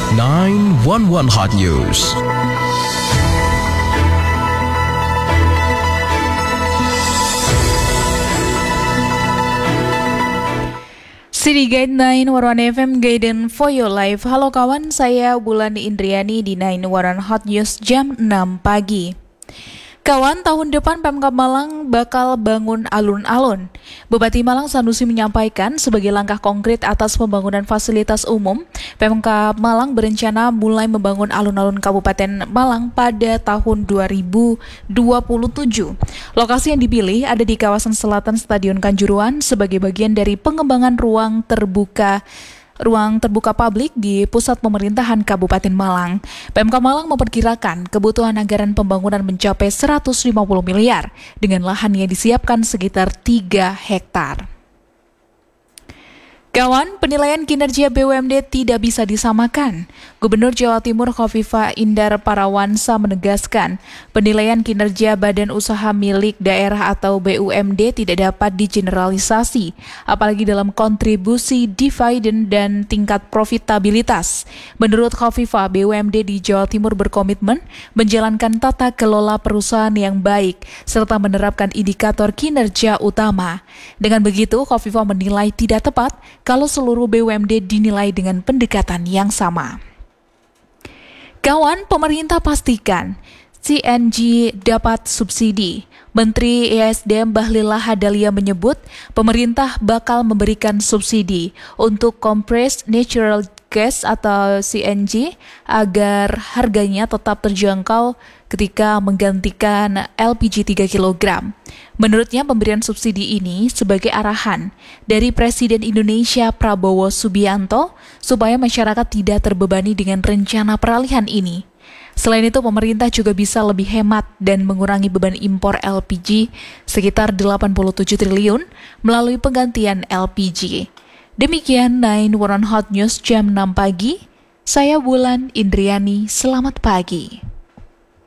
911 Hot News. City Guide 911 FM Guidance for Your Life. Halo kawan, saya Bulan Indriani di 911 Hot News jam 6 pagi. Kawan, tahun depan Pemkab Malang bakal bangun alun-alun. Bupati Malang Sanusi menyampaikan sebagai langkah konkret atas pembangunan fasilitas umum, Pemkab Malang berencana mulai membangun alun-alun Kabupaten Malang pada tahun 2027. Lokasi yang dipilih ada di kawasan selatan Stadion Kanjuruhan sebagai bagian dari pengembangan ruang terbuka publik di pusat pemerintahan Kabupaten Malang. Pemkab Malang memperkirakan kebutuhan anggaran pembangunan mencapai 150 miliar dengan lahan yang disiapkan sekitar 3 hektar. Kawan, penilaian kinerja BUMD tidak bisa disamakan. Gubernur Jawa Timur Khofifah Indar Parawansa menegaskan, penilaian kinerja badan usaha milik daerah atau BUMD tidak dapat digeneralisasi, apalagi dalam kontribusi dividen dan tingkat profitabilitas. Menurut Khofifah, BUMD di Jawa Timur berkomitmen menjalankan tata kelola perusahaan yang baik, serta menerapkan indikator kinerja utama. Dengan begitu, Khofifah menilai tidak tepat kalau seluruh BUMD dinilai dengan pendekatan yang sama. Kawan, pemerintah pastikan CNG dapat subsidi. Menteri ESDM Bahlil Lahadalia menyebut pemerintah bakal memberikan subsidi untuk compressed natural gas atau CNG agar harganya tetap terjangkau ketika menggantikan LPG 3 kg. Menurutnya pemberian subsidi ini sebagai arahan dari Presiden Indonesia Prabowo Subianto supaya masyarakat tidak terbebani dengan rencana peralihan ini. Selain itu, pemerintah juga bisa lebih hemat dan mengurangi beban impor LPG sekitar 87 triliun melalui penggantian LPG. Demikian 911 Hot News jam 6 pagi. Saya Bulan Indriani, selamat pagi.